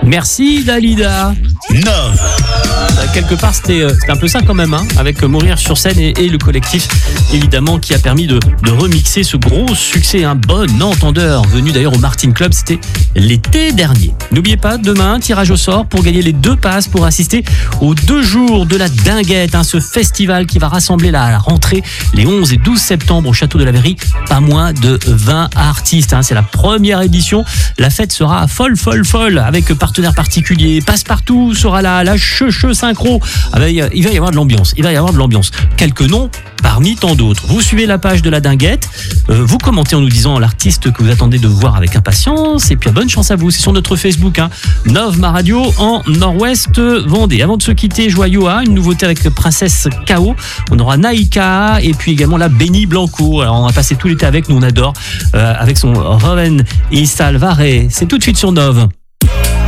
Merci Dalida. Quelque part c'était un peu ça quand même, hein, avec Mourir sur scène et le collectif évidemment qui a permis de remixer ce gros succès, un bon entendeur venu d'ailleurs au Martin Club, c'était l'été dernier. N'oubliez pas, demain tirage au sort pour gagner les 2 passes pour assister aux 2 jours de la Dinguette, hein, ce festival qui va rassembler la rentrée les 11 et 12 septembre au Château de la Verrie, pas moins de 20 artistes, hein, c'est la première édition, la fête sera folle avec partenaires particuliers, Passepartout sera là, la Cheux Synchro, il va y avoir de l'ambiance, quelques noms parmi tant d'autres. Vous suivez la page de la Dinguette, vous commentez en nous disant l'artiste que vous attendez de voir avec impatience, et puis bonne chance à vous, c'est sur notre Facebook, hein, Nov Ma Radio en Nord-Ouest Vendée. Avant de se quitter, Joyoa, une nouveauté avec Princesse K.O. On aura Naïka et puis également la Benny Blanco. Alors on va passer tout l'été avec, nous on adore, avec son Roven et Salvare. C'est tout de suite sur Nov.